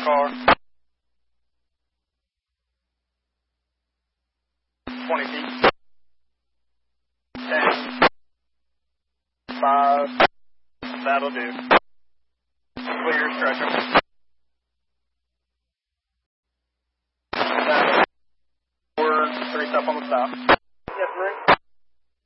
car. 20 feet. 10. 5. That'll do. Clear, stretch them. That'll. 4, 3 step on the stop.